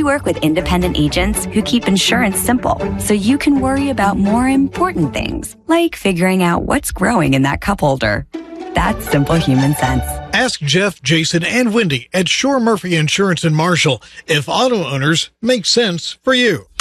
work with independent agents who keep insurance simple so you can worry about more important things, like figuring out what's growing in that cup holder. That's simple human sense. Ask Jeff, Jason, and Wendy at Shore Murphy Insurance in Marshall if auto owners make sense for you.